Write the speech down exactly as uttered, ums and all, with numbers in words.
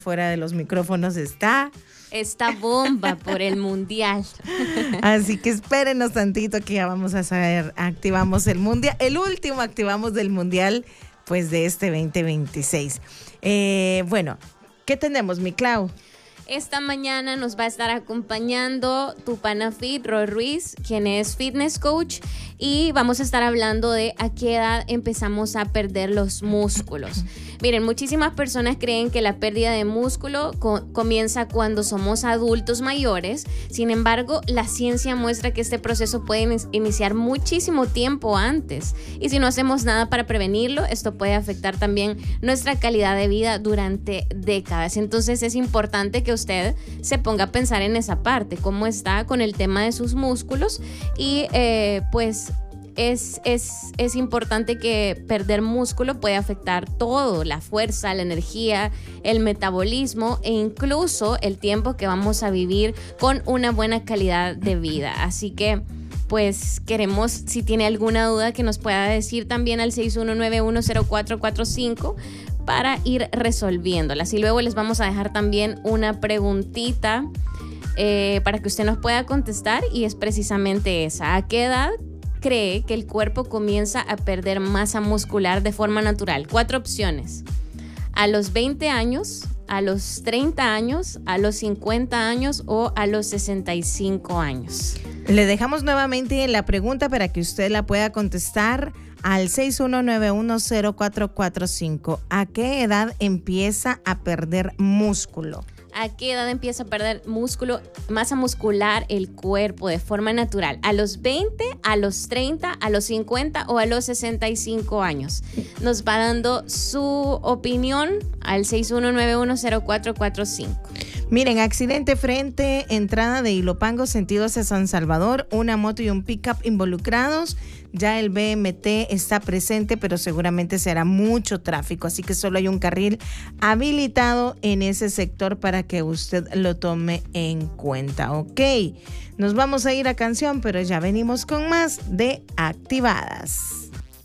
fuera de los micrófonos está... Esta bomba por el mundial. Así que espérenos tantito que ya vamos a saber, activamos el mundial, el último activamos del mundial pues de este veinte veintiséis. Eh, bueno, ¿qué tenemos, mi Clau? Esta mañana nos va a estar acompañando tu pana fit, Roy Ruiz, quien es fitness coach, y vamos a estar hablando de a qué edad empezamos a perder los músculos. Miren, muchísimas personas creen que la pérdida de músculo co- comienza cuando somos adultos mayores. Sin embargo, la ciencia muestra que este proceso puede in- iniciar muchísimo tiempo antes. Y si no hacemos nada para prevenirlo, esto puede afectar también nuestra calidad de vida durante décadas. Entonces es importante que usted se ponga a pensar en esa parte, cómo está con el tema de sus músculos y eh, pues es, es, es importante que perder músculo puede afectar todo, la fuerza, la energía, el metabolismo e incluso el tiempo que vamos a vivir con una buena calidad de vida. Así que pues queremos, si tiene alguna duda, que nos pueda decir también al seis uno nueve uno cero cuatro cuatro cinco para ir resolviéndolas. Y luego les vamos a dejar también una preguntita eh, para que usted nos pueda contestar, y es precisamente esa: ¿a qué edad cree que el cuerpo comienza a perder masa muscular de forma natural? Cuatro opciones: a los veinte años, a los treinta años, a los cincuenta años o a los sesenta y cinco años. Le dejamos nuevamente la pregunta para que usted la pueda contestar al seis uno nueve uno cero cuatro cuatro cinco. ¿A qué edad empieza a perder músculo? ¿A qué edad empieza a perder músculo, masa muscular el cuerpo de forma natural? ¿A los veinte, a los treinta, a los cincuenta o a los sesenta y cinco años? Nos va dando su opinión al seis uno nueve uno cero cuatro cuatro cinco. Miren, accidente frente, entrada de Ilopango, sentido hacia San Salvador, una moto y un pickup involucrados. Ya el B M T está presente, pero seguramente será mucho tráfico, así que solo hay un carril habilitado en ese sector para que usted lo tome en cuenta. Ok, nos vamos a ir a canción, pero ya venimos con más de Activadas.